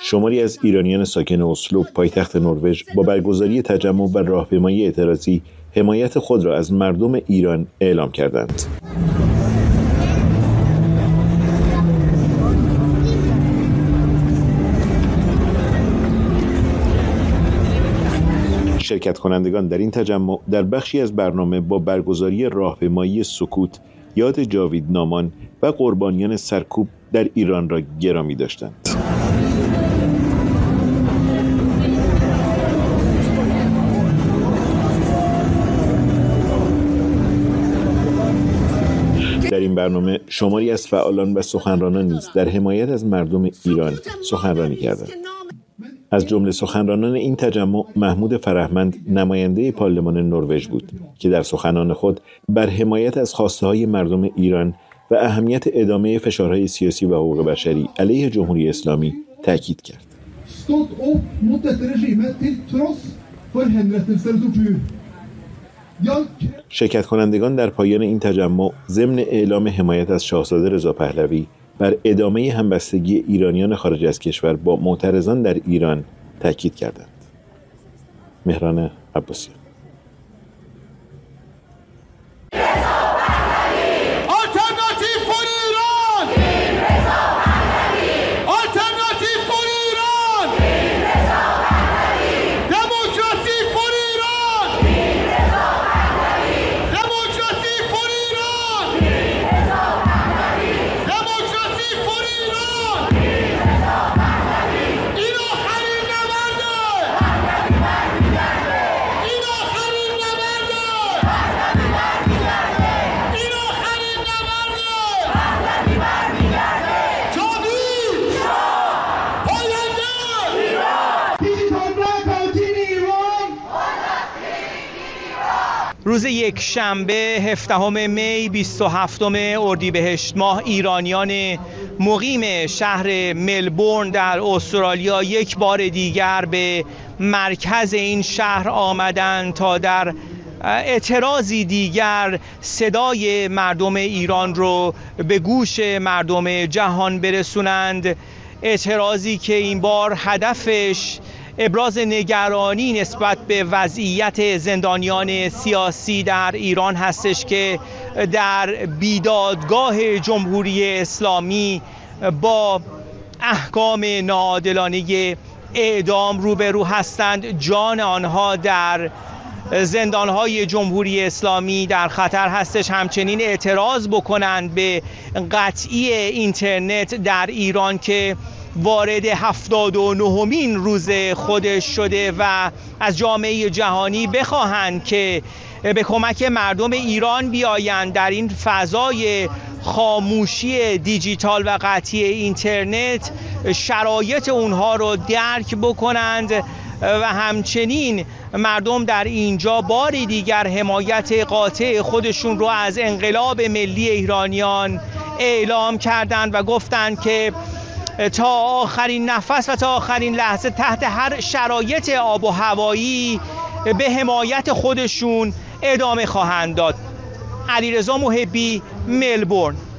شماری از ایرانیان ساکن اسلو پایتخت نروژ با برگزاری تجمع و راهپیمایی اعتراضی حمایت خود را از مردم ایران اعلام کردند. شرکت کنندگان در این تجمع در بخشی از برنامه با برگزاری راهپیمایی سکوت یاد جاوید نامان و قربانیان سرکوب در ایران را گرامی داشتند. در این برنامه شماری از فعالان و سخنرانان نیز در حمایت از مردم ایران سخنرانی کردند. از جمله سخنرانان این تجمع محمود فرهمند نماینده پارلمان نروژ بود که در سخنان خود بر حمایت از خواسته‌های مردم ایران و اهمیت ادامه فشارهای سیاسی و حقوق بشری علیه جمهوری اسلامی تاکید کرد. شرکت کنندگان در پایان این تجمع ضمن اعلام حمایت از شاهزاده رضا پهلوی بر ادامه همبستگی ایرانیان خارج از کشور با معترضان در ایران تاکید کردند. مهران عباسی. روز یک شنبه 17 می 27 اردیبهشت ماه ایرانیان مقیم شهر ملبورن در استرالیا یک بار دیگر به مرکز این شهر آمدند تا در اعتراضی دیگر صدای مردم ایران رو به گوش مردم جهان برسونند. اعتراضی که این بار هدفش ابراز نگرانی نسبت به وضعیت زندانیان سیاسی در ایران هستش که در بیدادگاه جمهوری اسلامی با احکام ناعادلانه اعدام روبرو هستند. جان آنها در زندانهای جمهوری اسلامی در خطر هستش. همچنین اعتراض بکنند به قطعی اینترنت در ایران که وارد 79مین روز خودش شده و از جامعه جهانی بخواهند که به کمک مردم ایران بیایند در این فضای خاموشی دیجیتال و قطعی اینترنت شرایط اونها رو درک بکنند و همچنین مردم در اینجا باری دیگر حمایت قاطع خودشون رو از انقلاب ملی ایرانیان اعلام کردند و گفتند که تا آخرین نفس و تا آخرین لحظه تحت هر شرایط آب و هوایی به حمایت خودشون ادامه خواهند داد. علیرضا محبی، ملبورن.